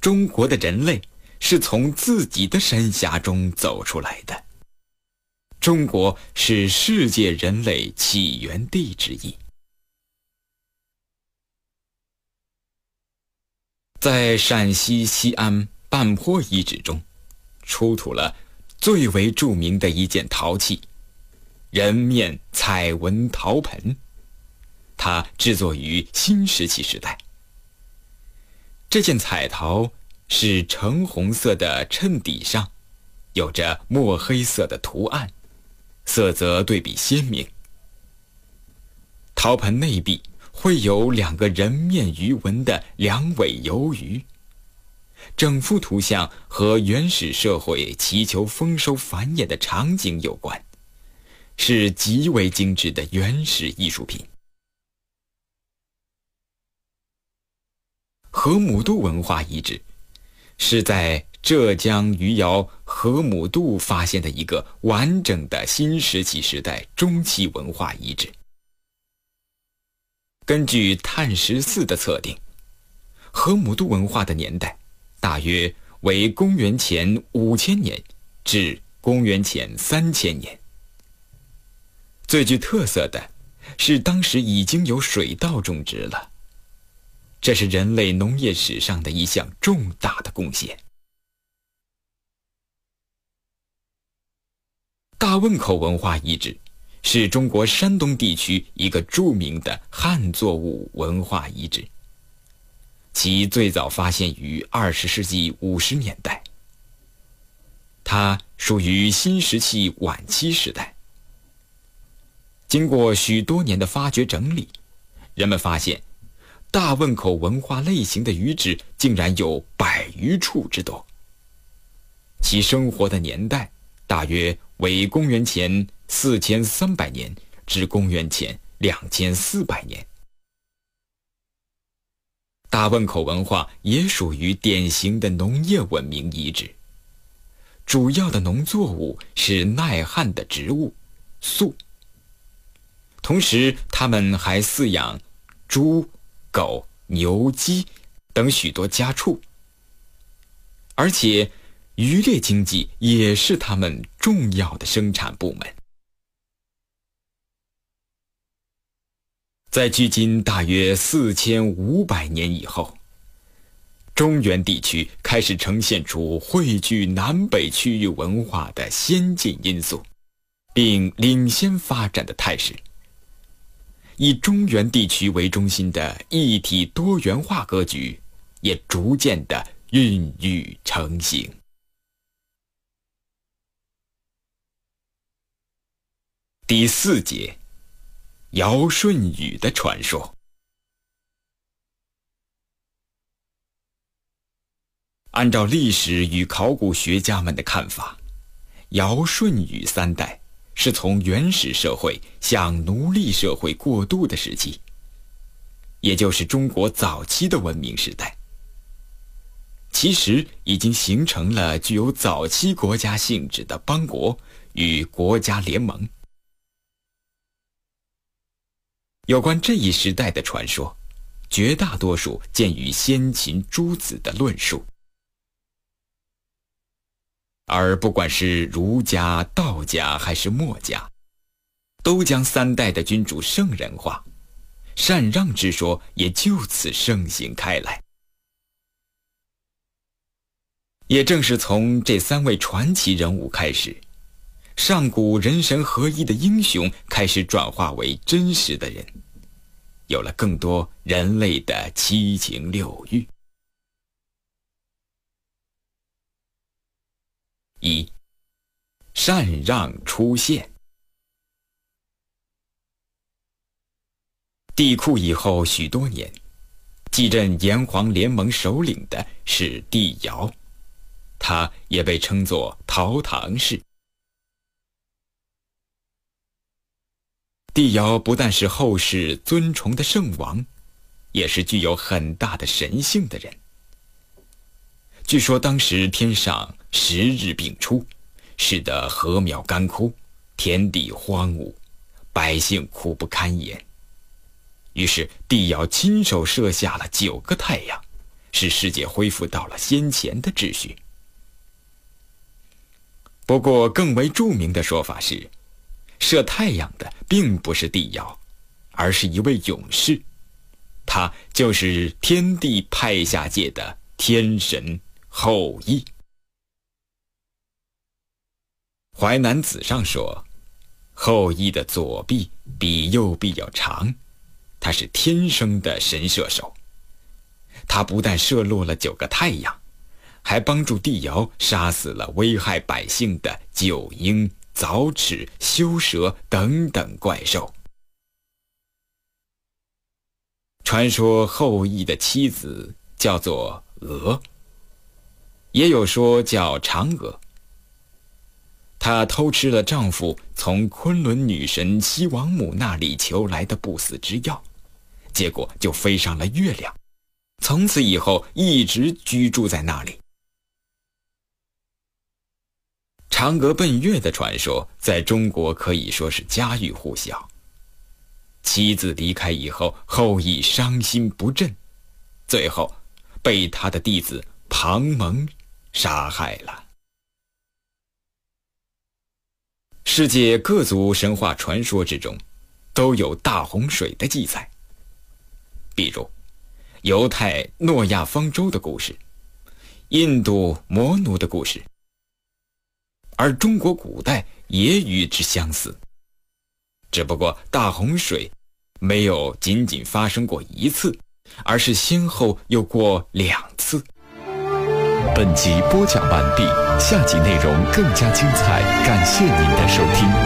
中国的人类是从自己的山峡中走出来的。中国是世界人类起源地之一。在陕西西安半坡遗址中，出土了最为著名的一件陶器——人面彩纹陶盆。它制作于新石器时代。这件彩陶是橙红色的衬底上，有着墨黑色的图案，色泽对比鲜明。陶盆内壁绘有2个人面鱼纹的2尾游鱼，整幅图像和原始社会祈求丰收繁衍的场景有关，是极为精致的原始艺术品。河姆渡文化遗址是在浙江余姚河姆渡发现的一个完整的新石器时代中期文化遗址。根据碳14的测定，河姆渡文化的年代大约为公元前5000年至公元前3000年。最具特色的是当时已经有水稻种植了，这是人类农业史上的一项重大的贡献。大汶口文化遗址是中国山东地区一个著名的汉作物文化遗址，其最早发现于20世纪50年代。它属于新石器晚期时代。经过许多年的发掘整理，人们发现大汶口文化类型的遗址竟然有100余处之多，其生活的年代大约为公元前4300年至公元前2400年。大汶口文化也属于典型的农业文明遗址，主要的农作物是耐旱的植物粟，同时他们还饲养猪、狗、牛、鸡等许多家畜，而且渔猎经济也是他们重要的生产部门。在距今大约4500年以后，中原地区开始呈现出汇聚南北区域文化的先进因素，并领先发展的态势。以中原地区为中心的一体多元化格局也逐渐地孕育成型。第4节，尧舜禹的传说。按照历史与考古学家们的看法，尧舜禹3代是从原始社会向奴隶社会过渡的时期，也就是中国早期的文明时代。其实已经形成了具有早期国家性质的邦国与国家联盟。有关这一时代的传说，绝大多数见于先秦诸子的论述，而不管是儒家、道家还是墨家，都将3代的君主圣人化，禅让之说也就此盛行开来。也正是从这3位传奇人物开始，上古人神合一的英雄开始转化为真实的人，有了更多人类的七情六欲。1. 禅让出现。帝喾以后许多年，继任炎黄联盟首领的是帝尧，他也被称作陶唐氏。帝尧不但是后世尊崇的圣王，也是具有很大的神性的人。据说当时天上10日并出，使得禾苗干枯，田地荒芜，百姓苦不堪言。于是帝尧亲手设下了9个太阳， 使世界恢复到了先前的秩序。不过更为著名的说法是，射太阳的并不是帝尧，而是一位勇士，他就是天帝派下界的天神后羿。淮南子上说，后羿的左臂比右臂要长，他是天生的神射手。他不但射落了9个太阳，还帮助帝尧杀死了危害百姓的九婴、凿齿、修蛇等等怪兽。传说后羿的妻子叫做娥，也有说叫嫦娥。她偷吃了丈夫从昆仑女神西王母那里求来的不死之药，结果就飞上了月亮，从此以后一直居住在那里。嫦娥奔月的传说在中国可以说是家喻户晓。妻子离开以后，后羿伤心不振，最后被他的弟子庞蒙杀害了。世界各族神话传说之中都有大洪水的记载，比如犹太诺亚方舟的故事，印度摩奴的故事，而中国古代也与之相似。只不过大洪水没有仅仅发生过一次，而是先后有过2次。 本集播讲完毕，下集内容更加精彩，感谢您的收听。